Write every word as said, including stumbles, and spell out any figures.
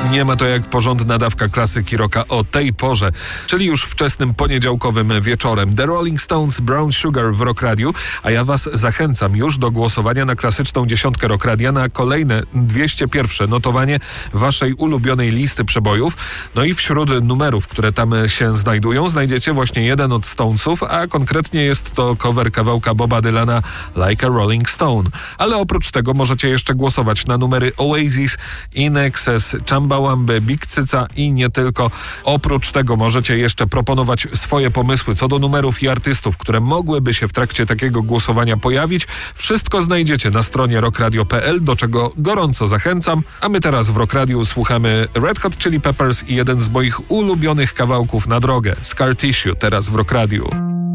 Nie ma to jak porządna dawka klasyki rocka o tej porze, czyli już wczesnym poniedziałkowym wieczorem. The Rolling Stones, Brown Sugar w Rock Radiu, a ja was zachęcam już do głosowania na klasyczną dziesiątkę Rock Radia, na kolejne dwieście pierwsze notowanie waszej ulubionej listy przebojów. No i wśród numerów, które tam się znajdują, znajdziecie właśnie jeden od Stonesów, a konkretnie jest to cover kawałka Boba Dylana Like a Rolling Stone. Ale oprócz tego możecie jeszcze głosować na numery Oasis, In Excess, Chumbawamba, Big Cyca i nie tylko. Oprócz tego możecie jeszcze proponować swoje pomysły co do numerów i artystów, które mogłyby się w trakcie takiego głosowania pojawić. Wszystko znajdziecie na stronie rock radio kropka p l, do czego gorąco zachęcam. A my teraz w Rock Radiu słuchamy Red Hot Chili Peppers i jeden z moich ulubionych kawałków na drogę, Scar Tissue, teraz w Rock Radiu.